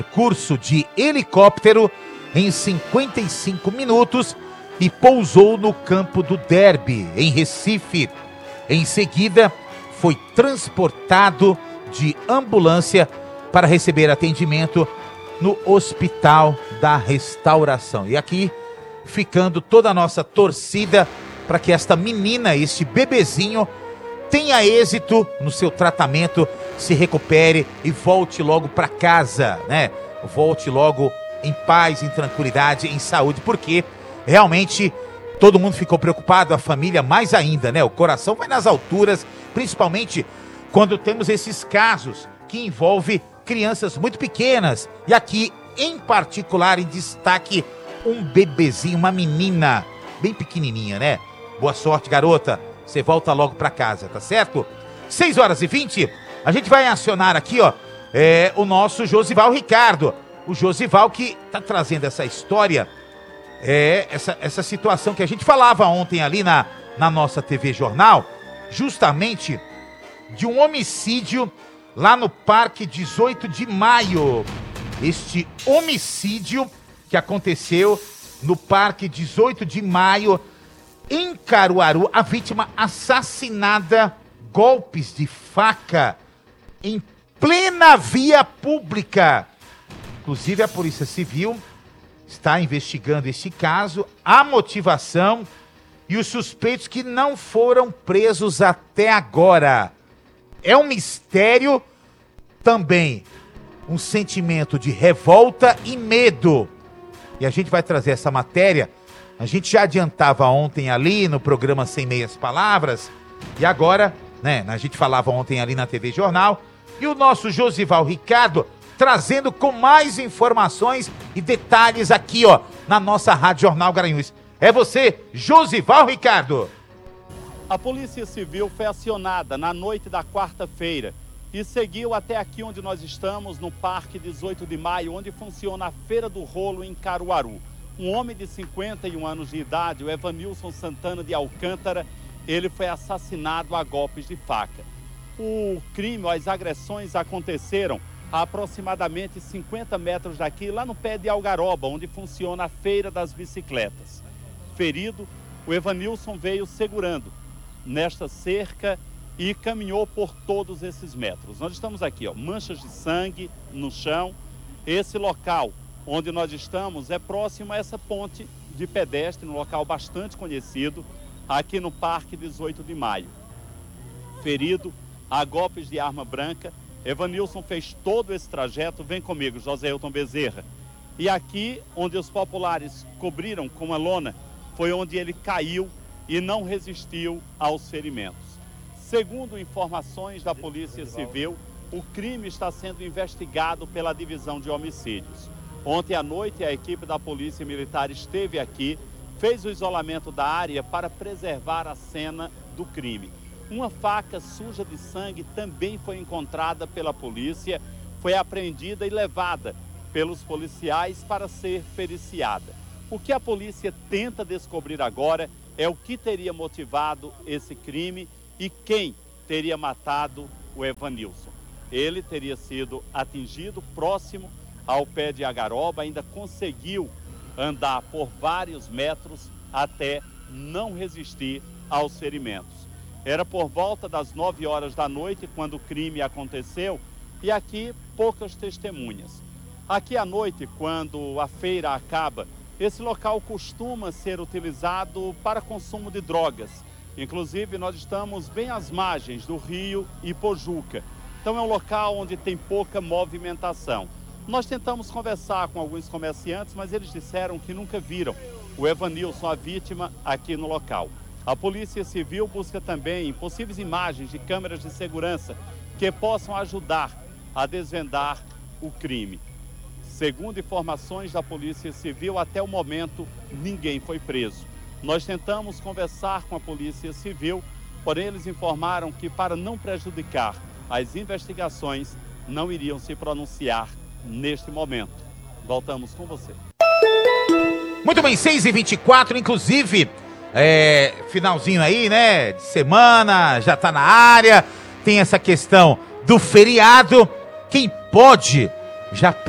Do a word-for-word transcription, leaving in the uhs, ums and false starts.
curso de helicóptero em cinquenta e cinco minutos e pousou no campo do Derby, em Recife. Em seguida, foi transportado de ambulância para receber atendimento no Hospital da Restauração. E aqui, ficando toda a nossa torcida para que esta menina, este bebezinho, tenha êxito no seu tratamento, se recupere e volte logo para casa, né? Volte logo em paz, em tranquilidade, em saúde, porque realmente todo mundo ficou preocupado, a família mais ainda, né? O coração vai nas alturas, principalmente quando temos esses casos que envolvem crianças muito pequenas. E aqui, em particular, em destaque, um bebezinho, uma menina bem pequenininha, né? Boa sorte, garota. Você volta logo para casa, tá certo? seis horas e vinte, a gente vai acionar aqui, ó, é, o nosso Josival Ricardo. O Josival que tá trazendo essa história, é, essa, essa situação que a gente falava ontem ali na, na nossa T V Jornal, justamente de um homicídio lá no Parque dezoito de maio. Este homicídio que aconteceu no Parque dezoito de maio, em Caruaru, a vítima assassinada, golpes de faca em plena via pública. Inclusive a Polícia Civil está investigando este caso, a motivação e os suspeitos que não foram presos até agora. É um mistério também, um sentimento de revolta e medo. E a gente vai trazer essa matéria. A gente já adiantava ontem ali no programa Sem Meias Palavras, e agora, né, a gente falava ontem ali na T V Jornal, e o nosso Josival Ricardo trazendo com mais informações e detalhes aqui, ó, na nossa Rádio Jornal Garanhuns. É você, Josival Ricardo. A Polícia Civil foi acionada na noite da quarta-feira e seguiu até aqui onde nós estamos, no Parque dezoito de maio, onde funciona a Feira do Rolo em Caruaru. Um homem de cinquenta e um anos de idade, o Evanilson Santana de Alcântara, ele foi assassinado a golpes de faca. O crime, as agressões aconteceram a aproximadamente cinquenta metros daqui, lá no pé de Algaroba, onde funciona a Feira das Bicicletas. Ferido, o Evanilson veio segurando nesta cerca e caminhou por todos esses metros. Nós estamos aqui, ó, manchas de sangue no chão. Esse local onde nós estamos é próximo a essa ponte de pedestre, um local bastante conhecido, aqui no Parque dezoito de maio. Ferido a golpes de arma branca, Evanilson fez todo esse trajeto. Vem comigo, José Elton Bezerra. E aqui, onde os populares cobriram com uma lona, foi onde ele caiu e não resistiu aos ferimentos. Segundo informações da Polícia Civil, o crime está sendo investigado pela Divisão de Homicídios. Ontem à noite, a equipe da Polícia Militar esteve aqui, fez o isolamento da área para preservar a cena do crime. Uma faca suja de sangue também foi encontrada pela polícia, foi apreendida e levada pelos policiais para ser periciada. O que a polícia tenta descobrir agora é o que teria motivado esse crime e quem teria matado o Evanilson. Ele teria sido atingido próximo ao pé de Agaroba, ainda conseguiu andar por vários metros até não resistir aos ferimentos. Era por volta das nove horas da noite quando o crime aconteceu e aqui poucas testemunhas. Aqui à noite, quando a feira acaba, esse local costuma ser utilizado para consumo de drogas. Inclusive, nós estamos bem às margens do rio Ipojuca. Então é um local onde tem pouca movimentação. Nós tentamos conversar com alguns comerciantes, mas eles disseram que nunca viram o Evanilson, a vítima, aqui no local. A Polícia Civil busca também possíveis imagens de câmeras de segurança que possam ajudar a desvendar o crime. Segundo informações da Polícia Civil, até o momento ninguém foi preso. Nós tentamos conversar com a Polícia Civil, porém eles informaram que, para não prejudicar as investigações, não iriam se pronunciar neste momento. Voltamos com você. Muito bem, seis e vinte e quatro, inclusive, é, finalzinho aí, né, de semana, já tá na área, tem essa questão do feriado. Quem pode já